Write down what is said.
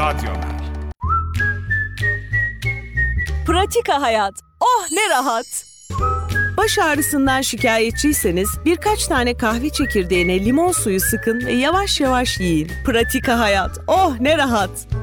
Radyolar. Pratika Hayat. Oh ne rahat. Baş ağrısından şikayetçiyseniz birkaç tane kahve çekirdeğine limon suyu sıkın ve yavaş yavaş yiyin. Pratika Hayat. Oh ne rahat.